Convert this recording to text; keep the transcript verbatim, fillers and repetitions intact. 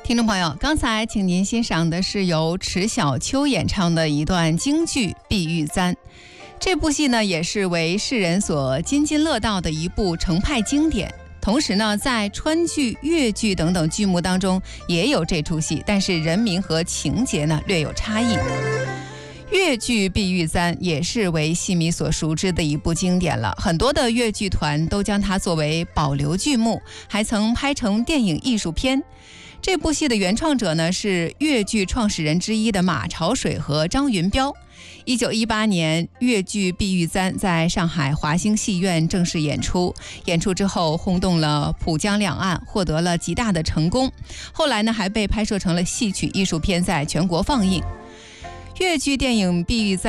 听众朋友，刚才请您欣赏的是由迟小秋演唱的一段京剧《碧玉簪》。这部戏呢，也是为世人所津津乐道的一部程派经典。同时呢，在川剧、越剧等等剧目当中也有这出戏，但是人名和情节呢略有差异。越剧《碧玉簪》也是为戏迷所熟知的一部经典了，很多的越剧团都将它作为保留剧目，还曾拍成电影艺术片。这部戏的原创者呢是越剧创始人之一的马朝水和张云彪。一九一八年，越剧《碧玉簪》在上海华星戏院正式演出，演出之后轰动了浦江两岸，获得了极大的成功。后来呢，还被拍摄成了戏曲艺术片，在全国放映。越剧电影《碧玉簪》